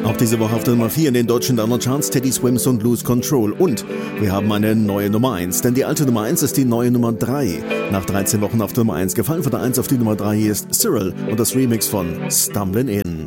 Auch diese Woche auf der Nummer 4 in den deutschen Download-Charts Teddy Swims und Lose Control. Und wir haben eine neue Nummer 1, denn die alte Nummer 1 ist die neue Nummer 3. Nach 13 Wochen auf der Nummer 1 gefallen von der 1 auf die Nummer 3 hier ist Cyril und das Remix von Stumbling In.